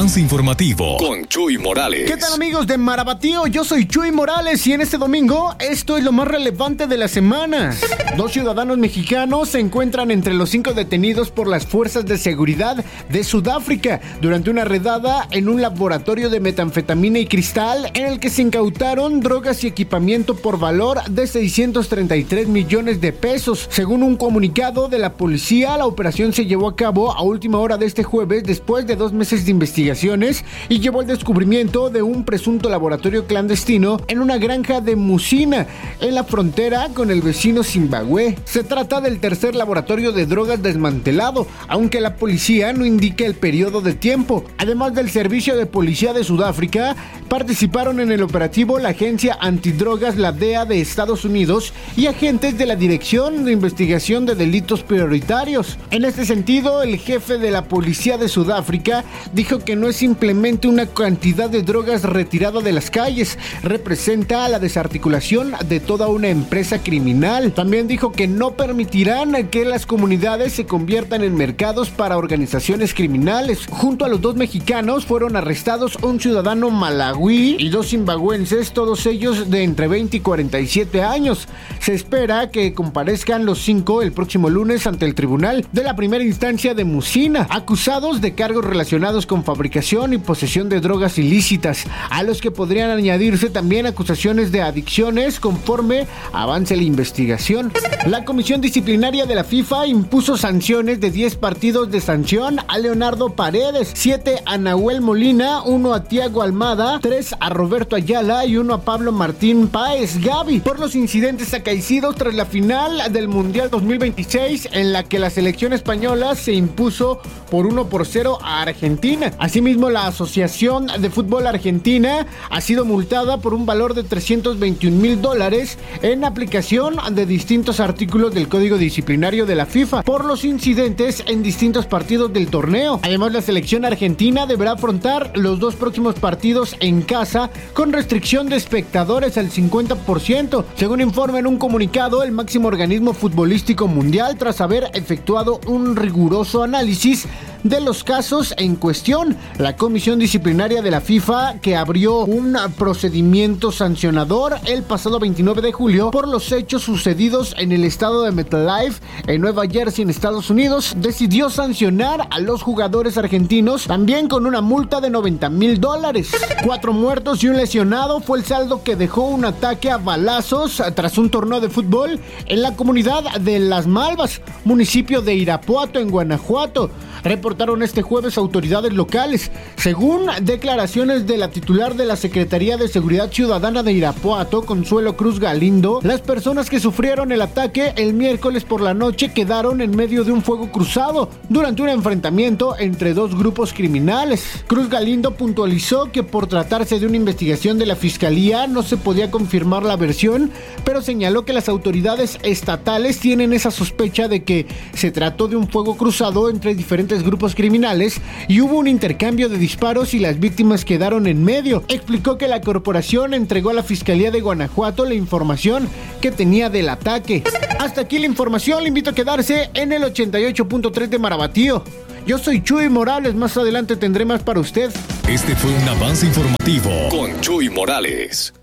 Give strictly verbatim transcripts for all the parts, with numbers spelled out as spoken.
avance informativo con Chuy Morales. ¿Qué tal, amigos de Marabatío? Yo soy Chuy Morales y en este domingo esto es lo más relevante de la semana. Dos ciudadanos mexicanos se encuentran entre los cinco detenidos por las fuerzas de seguridad de Sudáfrica durante una redada en un laboratorio de metanfetamina y cristal en el que se incautaron drogas y equipamiento por valor de seiscientos treinta y tres millones de pesos. Según un comunicado de la policía, la operación se llevó a cabo a última hora de este jueves después de dos meses de investigaciones y llevó al descubrimiento de un presunto laboratorio clandestino en una granja de Musina, en la frontera con el vecino Zimbabue. Se trata del tercer laboratorio de drogas desmantelado, aunque la policía no indica el periodo de tiempo. Además del Servicio de Policía de Sudáfrica, participaron en el operativo la Agencia Antidrogas, la D E A de Estados Unidos, y agentes de la Dirección de Investigación de Delitos Prioritarios. En este sentido, el jefe de la Policía de Sudáfrica dijo que no es simplemente una cantidad de drogas retirada de las calles, representa la desarticulación de toda una empresa criminal. También dijo que no permitirán que las comunidades se conviertan en mercados para organizaciones criminales. Junto a los dos mexicanos fueron arrestados un ciudadano malawí y dos zimbabuenses, todos ellos de entre veinte y cuarenta y siete años. Se espera que comparezcan los cinco el próximo lunes ante el tribunal de la primera instancia de Musina, acusados de cargos relacionados con fabricación y posesión de drogas ilícitas, a los que podrían añadirse también acusaciones de adicciones conforme avance la investigación. La Comisión Disciplinaria de la FIFA impuso sanciones de diez partidos de sanción a Leonardo Paredes, siete a Nahuel Molina, uno a Thiago Almada, tres a Roberto Ayala y uno a Pablo Martín Páez Gavi por los incidentes acaecidos tras la final del Mundial dos mil veintiséis, en la que la selección española se impuso por uno por cero a Argentina. Asimismo, la Asociación de Fútbol Argentina ha sido multada por un valor de trescientos veintiún mil dólares en aplicación de distintos artículos del Código Disciplinario de la FIFA por los incidentes en distintos partidos del torneo. Además, la selección argentina deberá afrontar los dos próximos partidos en casa con restricción de espectadores al cincuenta por ciento, según informa en un comunicado el máximo organismo futbolístico mundial, tras haber efectuado un riguroso análisis de los casos en cuestión. La Comisión Disciplinaria de la FIFA, que abrió un procedimiento sancionador el pasado veintinueve de julio por los hechos sucedidos en el estado de MetLife en Nueva Jersey, en Estados Unidos, decidió sancionar a los jugadores argentinos también con una multa de noventa mil dólares. Cuatro muertos y un lesionado fue el saldo que dejó un ataque a balazos tras un torneo de fútbol en la comunidad de Las Malvas, municipio de Irapuato, en Guanajuato. Reportaron este jueves autoridades locales. Según declaraciones de la titular de la Secretaría de Seguridad Ciudadana de Irapuato, Consuelo Cruz Galindo, las personas que sufrieron el ataque el miércoles por la noche quedaron en medio de un fuego cruzado durante un enfrentamiento entre dos grupos criminales. Cruz Galindo puntualizó que por tratarse de una investigación de la Fiscalía no se podía confirmar la versión, pero señaló que las autoridades estatales tienen esa sospecha de que se trató de un fuego cruzado entre diferentes grupos criminales y hubo un intercambio de disparos y las víctimas quedaron en medio. Explicó que la corporación entregó a la Fiscalía de Guanajuato la información que tenía del ataque. Hasta aquí la información, le invito a quedarse en el ochenta y ocho punto tres de Marabatío. Yo soy Chuy Morales, más adelante tendré más para usted. Este fue un avance informativo con Chuy Morales.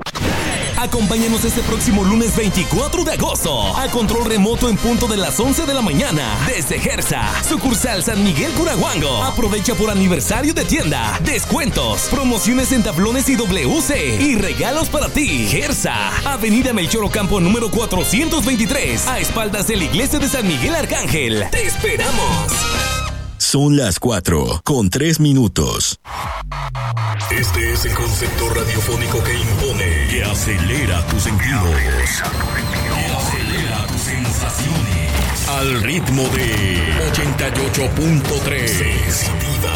Acompáñanos este próximo lunes veinticuatro de agosto a control remoto en punto de las once de la mañana desde Gersa, sucursal San Miguel Curahuango. Aprovecha por aniversario de tienda, descuentos, promociones en tablones y W C y regalos para ti. Gersa, Avenida Melchor Ocampo número cuatrocientos veintitrés, a espaldas de la iglesia de San Miguel Arcángel. ¡Te esperamos! Son las cuatro con tres minutos. Este es el concepto radiofónico que impone, que acelera tus sentidos, que acelera tus sensaciones, al ritmo de ochenta y ocho punto tres. Sensitiva.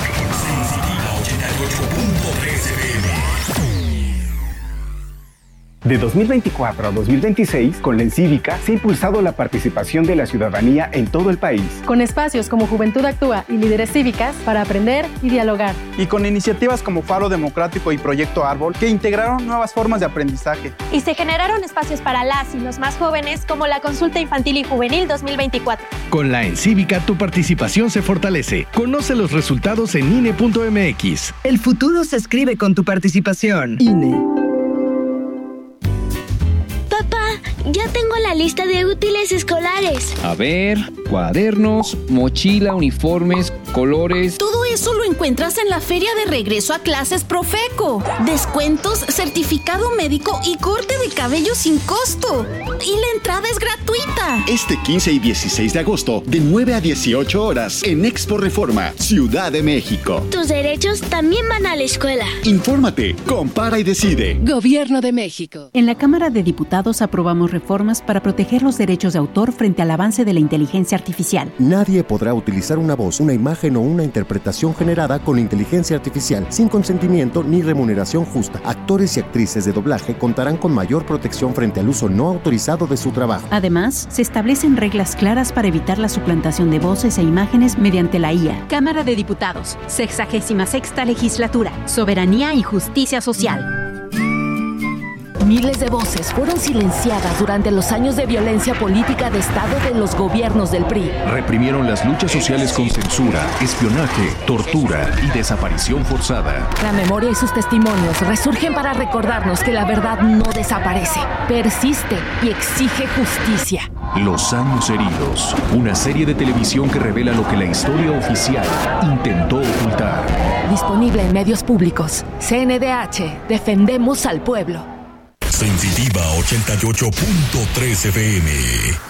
Sensitiva ochenta y ocho punto tres F M. De dos mil veinticuatro a dos mil veintiséis, con la Encívica se ha impulsado la participación de la ciudadanía en todo el país. Con espacios como Juventud Actúa y Líderes Cívicas para aprender y dialogar. Y con iniciativas como Faro Democrático y Proyecto Árbol que integraron nuevas formas de aprendizaje. Y se generaron espacios para las y los más jóvenes como la Consulta Infantil y Juvenil dos mil veinticuatro. Con la Encívica tu participación se fortalece. Conoce los resultados en I N E punto M X. El futuro se escribe con tu participación. I N E. Ya tengo la lista de útiles escolares. A ver, cuadernos, mochila, uniformes, colores. Todo eso lo encuentras en la feria de regreso a clases Profeco. Descuentos, certificado médico y corte de cabello sin costo. Y la entrada es gratuita. Este quince y dieciséis de agosto, de nueve a dieciocho horas, en Expo Reforma, Ciudad de México. Tus derechos también van a la escuela. Infórmate, compara y decide. Gobierno de México. En la Cámara de Diputados aprobamos reformas para proteger los derechos de autor frente al avance de la inteligencia artificial. Nadie podrá utilizar una voz, una imagen o una interpretación generada con inteligencia artificial sin consentimiento ni remuneración justa. Actores y actrices de doblaje contarán con mayor protección frente al uso no autorizado de su trabajo. Además, se establecen reglas claras para evitar la suplantación de voces e imágenes mediante la I A. Cámara de Diputados, sexagésima sexta legislatura, Soberanía y Justicia Social. Miles de voces fueron silenciadas durante los años de violencia política de Estado de los gobiernos del P R I. Reprimieron las luchas sociales con censura, espionaje, tortura y desaparición forzada. La memoria y sus testimonios resurgen para recordarnos que la verdad no desaparece, persiste y exige justicia. Los años heridos, una serie de televisión que revela lo que la historia oficial intentó ocultar. Disponible en medios públicos. C N D H, defendemos al pueblo. Sensitiva ochenta y ocho punto tres F M.